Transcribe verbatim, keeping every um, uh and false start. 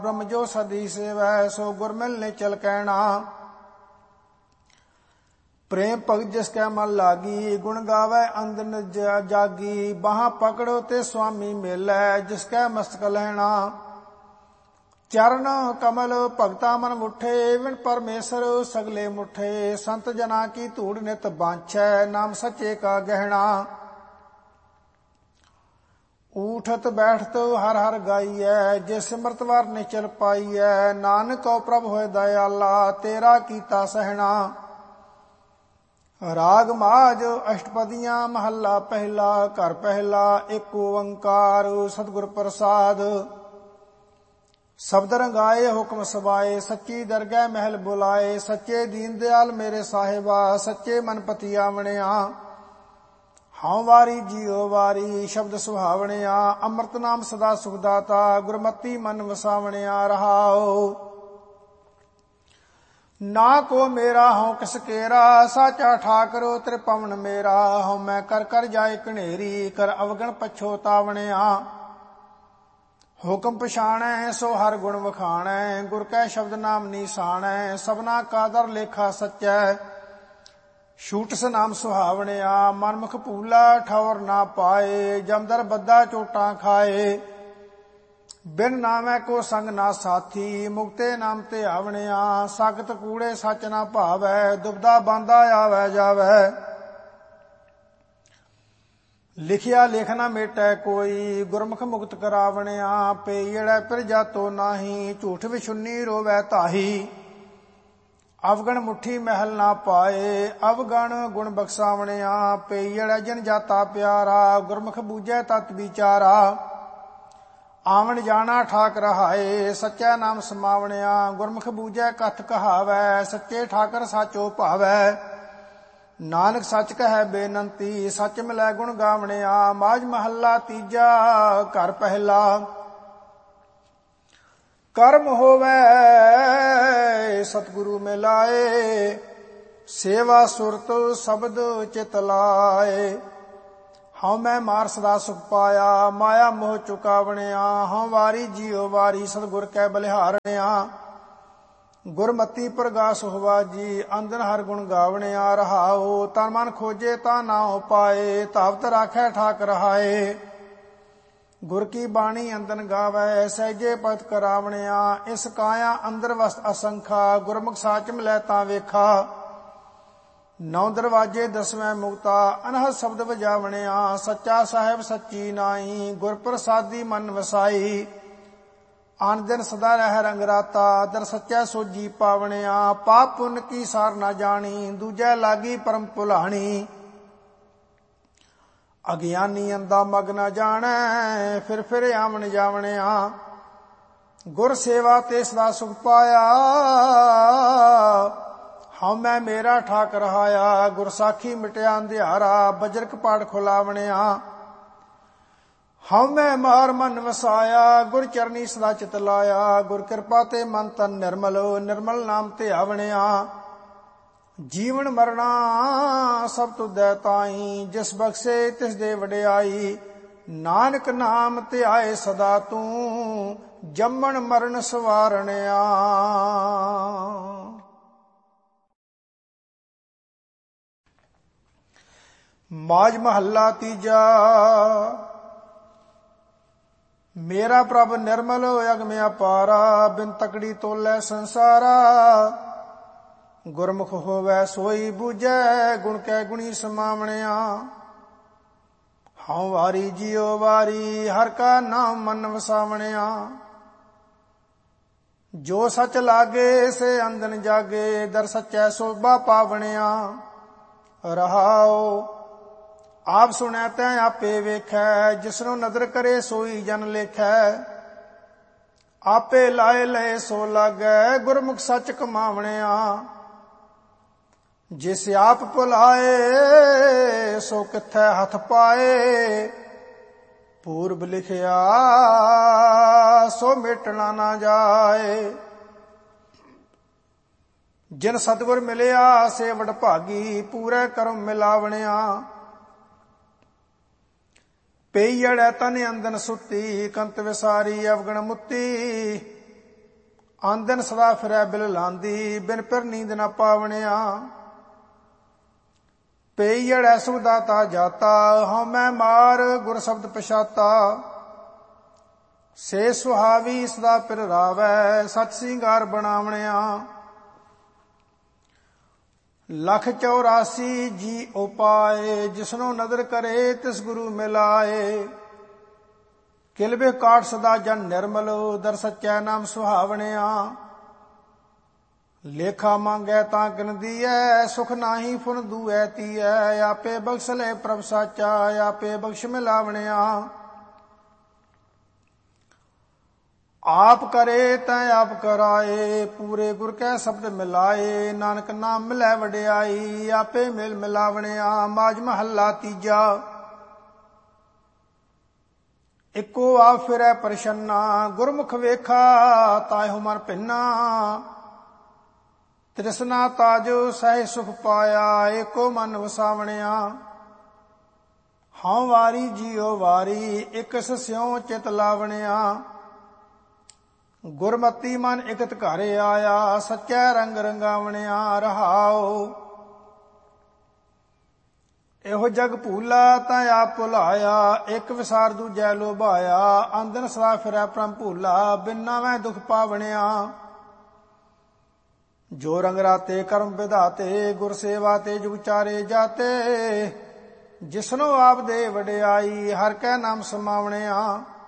ब्रह्म जो सदी सेवै सो गुर मिलने चल कहना। प्रेम भगत जिसकै मन लागी गुण गावै अंदन जागी। बाहां पकड़ो ते स्वामी मेलै जिसकै मस्तक लहना। चरण कमल भगता मन मुठे विण परमेश्वर सगले मुठे। संत जना की धूड़ नित बांछै नाम सच्चे का गहना। ऊठत बैठत हर हर गाइयै जे सिमरत वार निचल पाइयै। नानक को प्रभ होए दयाला तेरा कीता सहना। राग माज अष्टपदियां महला पहला। घर पहला एक ओंकार सतगुर प्रसाद। शब्द रंगाए हुक्म सबाए सच्ची दरगह महल बुलाए। सच्चे दीन दयाल मेरे साहिबा सच्चे मनपति आवणिया। हाउ वारी जियो वारी शब्द सुहावणिया। अमृत नाम सदा सुखदाता गुरमति मन वसावणिया। रहाओ ना को मेरा हूँ किस केरा साचा ठाकरो त्रिपवन मेरा। हूँ मैं कर कर जाए कनेरी कर अवगण पछोतावणिया। हुक्म पछाणै सो हर गुण वखाणै गुर कै शब्द नाम निशाणै। सबना का दर लेखा सच्चै छूट स नाम सुहावणिया। मनमुख भूला ठौर ना पाए जमदर बद्दा चोटां खाए। बिन नामै को संग ना साथी मुक्ते नाम ते आवणिया। सागत कूड़े सच ना भावै दुबदा बांदा आवै जावै। लिखिया लेख ना मेटै कोई गुरमुख मुक्त करावणिया। पेयड़ै पिर जातो नाही झूठ विछुन्नी रोवै ताही। अवगण मुट्ठी महल ना पाए अवगण गुण बख्सावणिया। पेयड़ जन जाता प्यारा गुरमुख बूझै तत विचारा। आवन जाना ठाक रहाए सच्चा नाम समावणिया। गुरमुख बूझै कथ कहावै सच्चे ठाकर साचो भावै। नानक सच कहे बेनंती सच मिलै गुण गावणिया। माज महला तीजा घर पहला। कर्म होवै सतगुरु मिलाए सेवा सुरत शब्द चित लाए। हऊँ मैं मार सदा सुख पाया माया मोह चुकावणिया। हऊँ वारी जियो वारी सतगुर कै बलिहारणिया। गुरमति प्रगास होवा जी अंदन हर गुण गावणिया। रहाओ तन मन खोजे ता ना हो पाए धावत राखै ठाक रहाए। गुर की बाणी अंदन गावै सहजे भगत करावणिया। इस काया अंदर वस्त असंखा गुरमुख साच मिलै तां वेखा। नौ दरवाजे दसवें मुक्ता अनहद शब्द वजावणिया। सच्चा साहिब सच्ची नाई गुर प्रसादी मन वसाई। आन दिन सदा रह रंगराता दर सच्चा सोजी पावणिया। पाप पुन की सार ना जानी दूजै लागी परम भुलाणी। अज्ञानी अंधा मग न जाणै फिर फिर आवन जावणिया। गुर सेवा ते सदा सुख पाया हऊँ मैं मेरा ठाक रहाया। गुर साखी मिटया अंधियारा बजर कपाट खुलावणिया। हऊँ मैं मार मन वसाया गुर चरनी सदा चित लाया। गुर कृपा ते मन तन निर्मल निर्मल नाम ते आवणिया। जीवन मरना सब तुदै ताई जिस बख्शे तिस दे वडियाई। नानक नाम ते आए सदा तू जम्मन मरण सवारणिया। माज महला तीजा। मेरा प्रभ निर्मल अगम अपारा बिन तकड़ी तोलै संसारा। गुरमुख होवै सोई बूझै गुण कै गुणी समावणिया। हऊँ वारी जियो वारी हर का नाम मन वसावणिया। जो सच लागे से अंदन जागे दर सच्चै शोभा पावणिया। रहाओ आप सुनै तैं आपे वेखै जिसनों नदर करे सोई जन लेखै। आपे लाए लए सो लागै गुरमुख सच कमावणिया। जिस आप भुलाए सो किथै हथ पाए। पूर्व लिखिया सो मिटना ना जाए। जिन सतगुर मिलिया से वड भागी पूरे करम मिलावणिया। पेईड़ै तन अंदन सुती कंत विसारी अवगण मुत्ती। ਆਂਦਨ ਸਦਾ ਫਿਰੈ ਬਿਲ ਲਾਂਦੀ, ਬਿਨ ਫਿਰ ਨੀਂਦ ਨਾ ਪਾਵਣਿਆ। ਪਈ ਅੜੈ ਸੁਖ ਦਾਤਾ ਜਾਤਾ, ਹਉ ਮੈਂ ਮਾਰ ਗੁਰ ਸ਼ਬਦ ਪਛਾਤਾ। ਸੇ ਸੁਹਾਵੀ ਸਦਾ ਪਿਰ ਰਾਵੈ, ਸਚ ਸਿੰਗਾਰ ਬਣਾਵਣਿਆ। ਲਖ ਚੌਰਾਸੀ ਜੀ ਉਪਾਏ, ਜਿਸਨੋ ਨਦਰ ਕਰੇ ਤਿਸ ਗੁਰੂ ਮਿਲਾਏ। ਕਿਲਬੇ ਕਾਟ ਸਦਾ ਜਨ ਨਿਰਮਲ, ਦਰ ਸਚੈ ਨਾਮ ਸੁਹਾਵਣਿਆ। ਲੇਖਾ ਮੰਗੈ ਤਾਂ ਕਿਨ ਦੀਐ, ਸੁਖ ਨਾਹੀ ਫੁਨ ਦੂਐ ਤੀਐ। ਆਪੇ ਬਖਸ਼ ਲੈ ਪ੍ਰਭ ਸਾਚਾ, ਆਪੇ ਬਖਸ਼ ਮਿਲਾਵਣਿਆ। ਆਪ ਕਰੇ ਤੈ ਆਪ ਕਰਾਏ, ਪੂਰੇ ਗੁਰ ਕੈ ਸ਼ਬਦ ਮਿਲਾਏ। ਨਾਨਕ ਨਾਮ ਮਿਲੈ ਵਡਿਆਈ, ਆਪੇ ਮਿਲ ਮਿਲਾਵਣਿਆ। ਮਾਝ ਮਹੱਲਾ ਤੀਜਾ। ਇੱਕੋ ਆਪ ਫਿਰੈ ਪ੍ਰਸੰਨਾ, ਗੁਰਮੁਖ ਵੇਖਾ ਤਾਹਿ ਮਨ ਭਿੰਨਾ। ਤ੍ਰਿਸ਼ਨਾ ਤਾਜੋ ਸਹਿ ਸੁਖ ਪਾਇਆ, ਏਕੋ ਮਨ ਵਸਾਵਣਿਆ। ਹਉ ਵਾਰੀ ਜੀਉ ਵਾਰੀ, ਇਕ ਸਿਉ ਚਿਤ ਲਾਵਣਿਆ। ਗੁਰਮਤੀ ਮਨ ਇਕਤ ਘਰ ਆਇਆ, ਸੱਚੈ ਰੰਗ ਰੰਗਾਵਣਿਆ। ਰਹਾਉ ਇਹੋ ਜਗ ਭੂਲਾ, ਤਾਂ ਆਪ ਭੁਲਾਇਆ। ਇੱਕ ਵਿਸਾਰ ਦੂਜੈ ਲੋਭਾਇਆ, ਆਂਦਨ ਸਦਾ ਫਿਰੈ ਭ੍ਰਮ ਭੂਲਾ। ਬਿਨ ਨਾਵੈ ਦੁਖ ਪਾਵਣਿਆ। ਜੋ ਰੰਗ ਰਾਤੇ ਕਰਮ ਵਿਧਾਤੇ, ਗੁਰ ਸੇਵਾ ਤੇ ਜੁਗ ਚਾਰੇ ਜਾਤੇ। ਜਿਸਨੋ ਆਪ ਦੇ ਵਡਿਆਈ, ਹਰ ਕੈ ਨਾਮ ਸਮਾਵਣਿਆ।